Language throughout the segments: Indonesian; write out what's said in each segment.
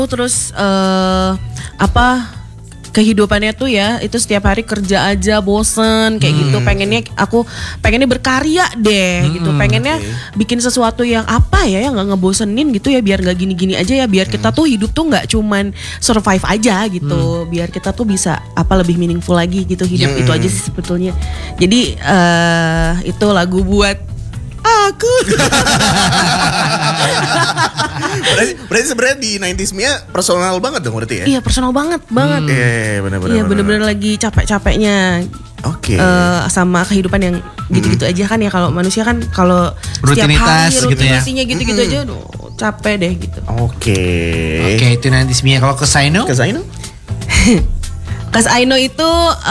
Terus kehidupannya tuh ya itu setiap hari kerja aja bosen kayak gitu, pengennya berkarya deh gitu, pengennya bikin sesuatu yang yang nggak ngebosenin gitu ya, biar nggak gini-gini aja ya, biar kita tuh hidup tuh nggak cuman survive aja gitu, biar kita tuh bisa lebih meaningful lagi gitu hidup. Itu aja sih sebetulnya. Jadi itu lagu buat aku. berarti sebenarnya di 90s Mia personal banget dong berarti ya? Iya personal banget. Benar-benar. Iya benar-benar lagi capek-capeknya. Oke. Sama kehidupan yang gitu-gitu aja kan ya, kalau manusia kan kalau setiap Rutinitas hari gitu ya. rutinasinya gitu-gitu aja, aduh capek deh gitu. Oke, itu nanti Mia. Kalau ke Saino? Kas Aino itu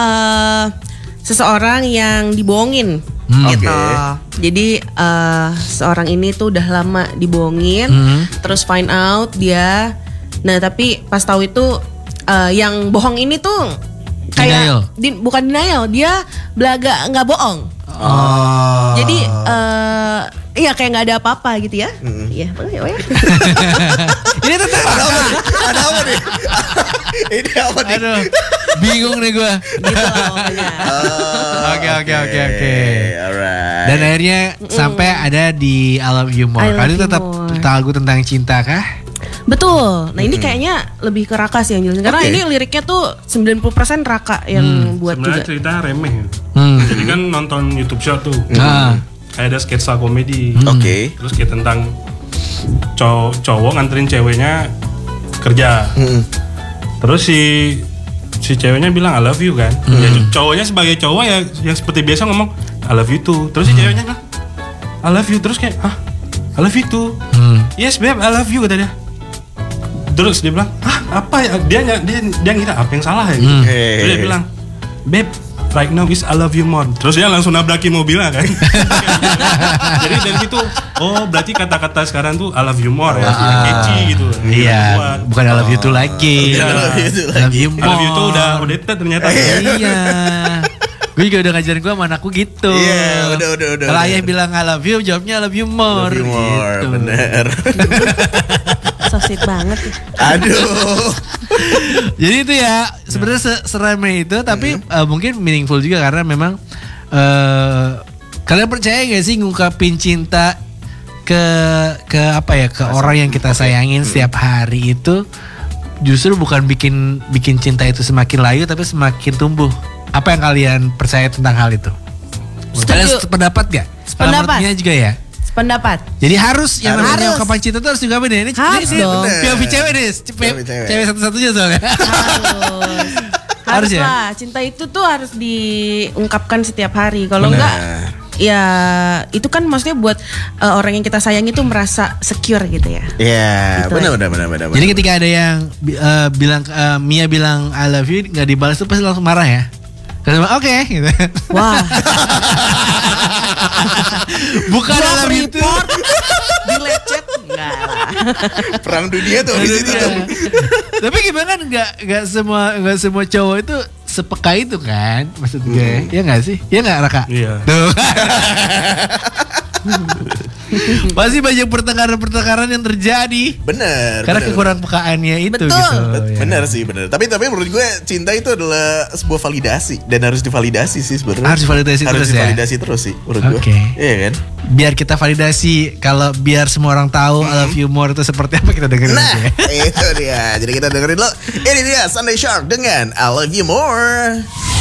seseorang yang dibohongin. Gitu. Jadi seorang ini tuh udah lama dibohongin, terus find out dia. Nah tapi pas tahu itu yang bohong ini tuh kayak bukan denial, dia belaga nggak bohong. Jadi iya kayak nggak ada apa-apa gitu ya. Iya, ya. Ini tentang ada apa nih? Ini apa nih? Aduh, bingung nih gue. Gitu pokoknya. Oke. Alright. Dan akhirnya sampai ada di I Love You More. Kali itu tetap lagu tentang cinta kah? Betul. Nah ini kayaknya lebih ke Raka sih yang jelasin, karena ini liriknya tuh 90% Raka yang buat sebenarnya juga. cerita remeh. Jadi kan nonton YouTube Short tuh. Kayak ada sketsa komedi. Terus kayak tentang cowok nganterin ceweknya kerja. Terus si ceweknya bilang I love you kan. Ya, cowoknya sebagai cowok ya yang seperti biasa ngomong I love you too. Terus si ceweknya bilang I love you, terus kayak I love you too. Yes babe, I love you, kata dia. Terus dia bilang apa ya, dia ngira apa yang salah ya gitu. Terus dia bilang babe, right now is I love you more. Terus dia langsung nabrakin mobilnya kan. Jadi dari situ berarti kata-kata sekarang tuh I love you more ya, catchy gitu. Iya, bukan I love you too lagi. I love you too I love you more. I love you tuh udah ternyata. Iya. Gue juga udah ngajarin gue sama anakku gitu. Iya, udah. Kalau ayah bilang I love you, jawabnya I love you more. Love you more, gitu. bener. So sweet banget. Aduh. Jadi itu ya sebenarnya seremeh itu, tapi mungkin meaningful juga karena memang kalian percaya gak sih ngungkapin cinta ke orang yang kita sayangin setiap hari itu justru bukan bikin cinta itu semakin layu, tapi semakin tumbuh. Apa yang kalian percaya tentang hal itu? Kalian sependapat gak? Sependapat juga ya? Pendapat. Jadi harus yang namanya ungkapan cinta itu harus diungkapin ya. Ini dong. POV cewek nih, cewek satu-satunya soalnya. Harus ya? lah. Cinta itu tuh harus diungkapkan setiap hari. Kalau enggak, ya itu kan maksudnya buat orang yang kita sayang itu merasa secure gitu ya. Iya, gitu benar. Jadi ketika ada yang bilang Mia bilang I love you nggak dibalas tuh pasti langsung marah ya. Karena oke, gitu. Wah. Bukan dalam itu. Dilecet enggak lah. Perang dunia tuh di situ tuh. Tapi gimana kan nggak semua cowok itu sepeka itu kan, maksud gue. Ya nggak sih? Ya nggak Raka? Iya. Tuh. Pasti banyak pertengkaran yang terjadi. Bener. Karena kekurang pekaannya itu. Betul. Gitu. Bener sih, bener. Tapi menurut gue cinta itu adalah sebuah validasi dan harus divalidasi sih sebenarnya. Harus divalidasi terus sih menurut gue. Iya kan? Biar kita validasi, biar semua orang tahu I love you more itu seperti apa, kita dengerin aja. Itu dia. Jadi kita dengerin lo. Ini dia Sunday Shark dengan I Love You More.